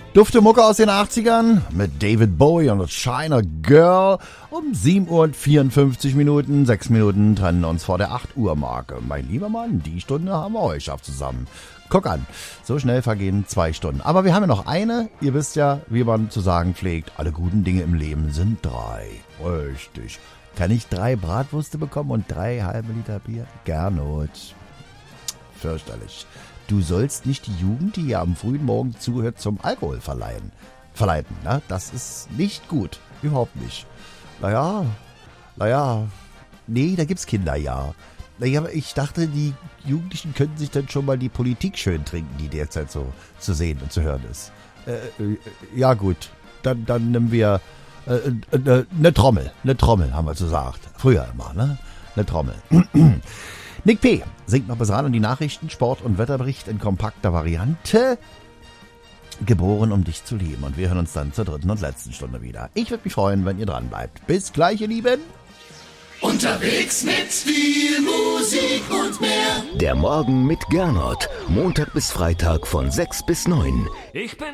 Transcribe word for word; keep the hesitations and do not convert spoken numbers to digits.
Dufte Mucke aus den achtzigern mit David Bowie und China Girl um sieben Uhr und vierundfünfzig Minuten. Sechs Minuten trennen uns vor der acht Uhr Marke. Mein lieber Mann, die Stunde haben wir heute geschafft zusammen. Guck an, so schnell vergehen zwei Stunden. Aber wir haben ja noch eine. Ihr wisst ja, wie man zu sagen pflegt, alle guten Dinge im Leben sind drei. Richtig. Kann ich drei Bratwürste bekommen und drei halbe Liter Bier? Gernot. Fürchterlich. Du sollst nicht die Jugend, die hier am frühen Morgen zuhört, zum Alkohol verleihen. Verleiten, ne? Das ist nicht gut. Überhaupt nicht. Naja, naja. Nee, da gibt's Kinder, ja. Naja, ich dachte, die Jugendlichen könnten sich dann schon mal die Politik schön trinken, die derzeit so zu sehen und zu hören ist. Äh, äh, ja gut, dann, dann nehmen wir äh, äh, eine Trommel. Eine Trommel, haben wir so gesagt. Früher immer, ne? Eine Trommel. Nick P. singt noch bis ran an die Nachrichten, Sport- und Wetterbericht in kompakter Variante. Geboren, um dich zu lieben. Und wir hören uns dann zur dritten und letzten Stunde wieder. Ich würde mich freuen, wenn ihr dran bleibt. Bis gleich, ihr Lieben. Unterwegs mit viel Musik und mehr. Der Morgen mit Gernot. Montag bis Freitag von sechs bis neun. Ich bin